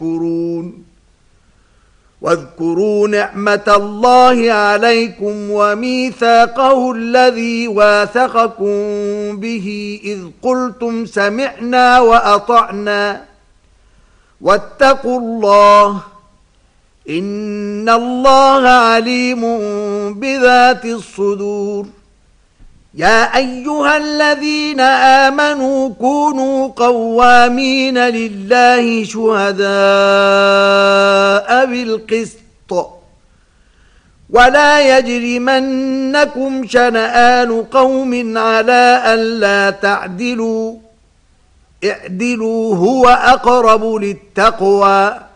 تشكرون واذكروا نعمة الله عليكم وميثاقه الذي واثقكم به إذ قلتم سمعنا وأطعنا واتقوا الله إن الله عليم بذات الصدور يا أيها الذين آمنوا كونوا قوامين لله شهداء بالقسط ولا يجرمنكم شنآن قوم على ألا تعدلوا اعدلوا هو أقرب للتقوى